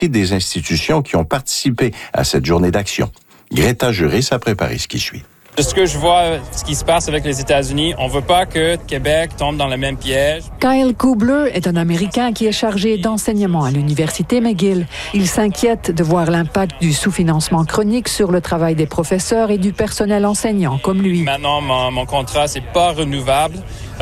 des institutions qui ont participé à cette journée d'action. Greta Juris a préparé ce qui suit. De ce que je vois, ce qui se passe avec les États-Unis, on veut pas que Québec tombe dans le même piège. Kyle Kubler est un Américain qui est chargé d'enseignement à l'Université McGill. Il s'inquiète de voir l'impact du sous-financement chronique sur le travail des professeurs et du personnel enseignant comme lui. Maintenant, mon contrat, c'est pas renouvelable,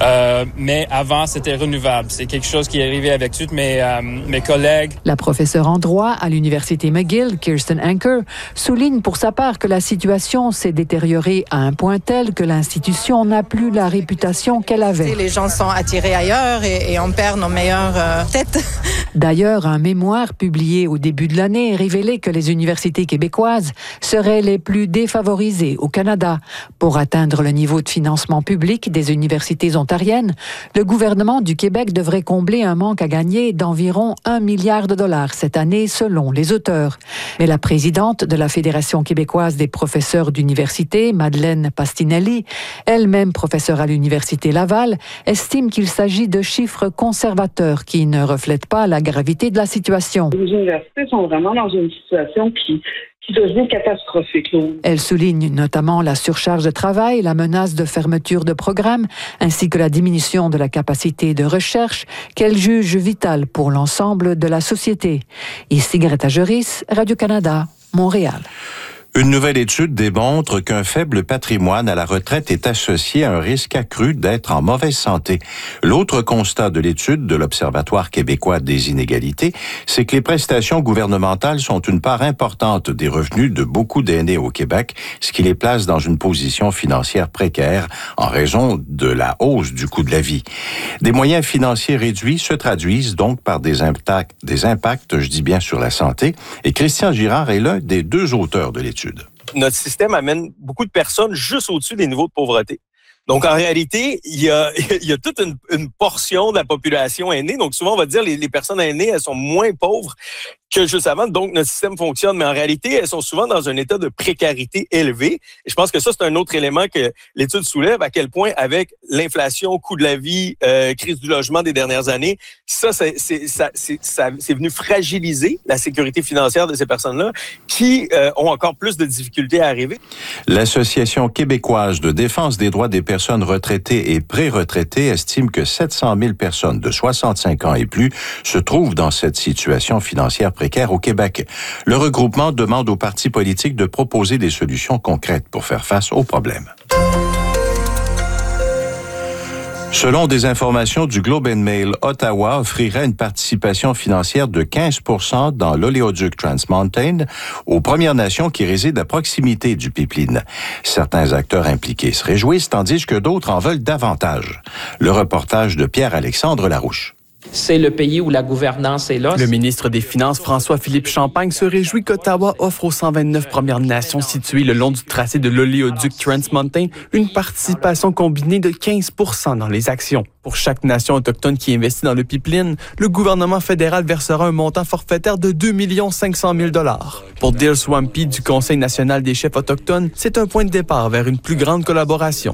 mais avant, c'était renouvelable. C'est quelque chose qui est arrivé avec tous mes collègues. La professeure en droit à l'Université McGill, Kirsten Anker, souligne pour sa part que la situation s'est détériorée à un point tel que l'institution n'a plus la réputation qu'elle avait. Les gens sont attirés ailleurs et on perd nos meilleures têtes. D'ailleurs, un mémoire publié au début de l'année révélait que les universités québécoises seraient les plus défavorisées au Canada. Pour atteindre le niveau de financement public des universités ontariennes, le gouvernement du Québec devrait combler un manque à gagner d'environ 1 milliard de dollars cette année, selon les auteurs. Mais la présidente de la Fédération québécoise des professeurs d'université, Madeleine Pastinelli, elle-même professeure à l'Université Laval, estime qu'il s'agit de chiffres conservateurs qui ne reflètent pas la gravité de la situation. Les universités sont vraiment dans une situation qui devient catastrophique. Elle souligne notamment la surcharge de travail, la menace de fermeture de programmes, ainsi que la diminution de la capacité de recherche qu'elle juge vitale pour l'ensemble de la société. Ici Greta Juris, Radio-Canada, Montréal. Une nouvelle étude démontre qu'un faible patrimoine à la retraite est associé à un risque accru d'être en mauvaise santé. L'autre constat de l'étude de l'Observatoire québécois des inégalités, c'est que les prestations gouvernementales sont une part importante des revenus de beaucoup d'aînés au Québec, ce qui les place dans une position financière précaire en raison de la hausse du coût de la vie. Des moyens financiers réduits se traduisent donc par des impacts, je dis bien, sur la santé. Et Christian Girard est l'un des deux auteurs de l'étude. Notre système amène beaucoup de personnes juste au-dessus des niveaux de pauvreté. Donc, en réalité, il y a toute une portion de la population aînée. Donc, souvent, on va dire les personnes aînées, elles sont moins pauvres que juste avant. Donc, notre système fonctionne. Mais en réalité, elles sont souvent dans un état de précarité élevé. Et je pense que ça, c'est un autre élément que l'étude soulève, à quel point, avec l'inflation, coût de la vie, crise du logement des dernières années, ça c'est venu fragiliser la sécurité financière de ces personnes-là qui ont encore plus de difficultés à arriver. L'Association québécoise de défense des droits des personnes retraitées et pré-retraitées estime que 700 000 personnes de 65 ans et plus se trouvent dans cette situation financière précaire au Québec. Le regroupement demande aux partis politiques de proposer des solutions concrètes pour faire face aux problèmes. Selon des informations du Globe and Mail, Ottawa offrirait une participation financière de 15% dans l'oléoduc Trans Mountain aux Premières Nations qui résident à proximité du pipeline. Certains acteurs impliqués se réjouissent, tandis que d'autres en veulent davantage. Le reportage de Pierre-Alexandre Larouche. C'est le pays où la gouvernance est là. Le ministre des Finances, François-Philippe Champagne, se réjouit qu'Ottawa offre aux 129 Premières Nations situées le long du tracé de l'oléoduc Trans Mountain une participation combinée de 15% dans les actions. Pour chaque nation autochtone qui investit dans le pipeline, le gouvernement fédéral versera un montant forfaitaire de 2 500 000 $. Pour Dale Swampy du Conseil national des chefs autochtones, c'est un point de départ vers une plus grande collaboration.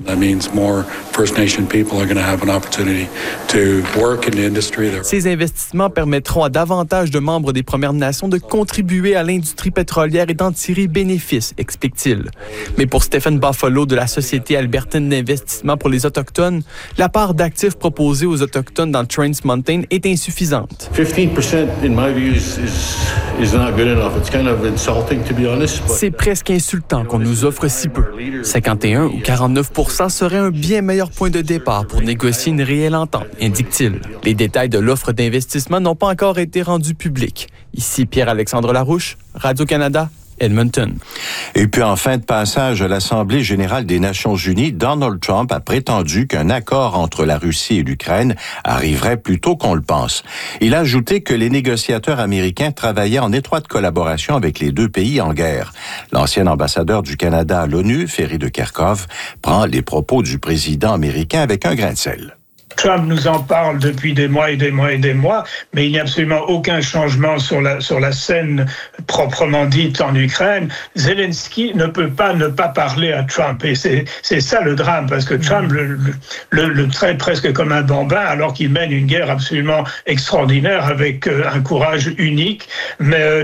Ces investissements permettront à davantage de membres des Premières Nations de contribuer à l'industrie pétrolière et d'en tirer bénéfice, explique-t-il. Mais pour Stephen Buffalo de la Société albertaine d'investissement pour les Autochtones, la part d'actifs proposée aux Autochtones dans Trans Mountain est insuffisante. 15% in my view is not good enough. It's kind of insulting, to be honest. C'est presque insultant qu'on nous offre si peu. 51 ou 49% serait un bien meilleur point de départ pour négocier une réelle entente, indique-t-il. Les détails de l'offre d'investissement n'ont pas encore été rendus publics. Ici Pierre-Alexandre Larouche, Radio-Canada, Edmonton. Et puis en fin de passage à l'Assemblée générale des Nations unies, Donald Trump a prétendu qu'un accord entre la Russie et l'Ukraine arriverait plus tôt qu'on le pense. Il a ajouté que les négociateurs américains travaillaient en étroite collaboration avec les deux pays en guerre. L'ancien ambassadeur du Canada à l'ONU, Ferry de Kerkhove, prend les propos du président américain avec un grain de sel. Trump nous en parle depuis des mois et des mois et des mois, mais il n'y a absolument aucun changement sur la scène proprement dite en Ukraine. Zelensky ne peut pas ne pas parler à Trump. Et c'est ça le drame, parce que Trump le traite presque comme un bambin, alors qu'il mène une guerre absolument extraordinaire avec un courage unique. Mais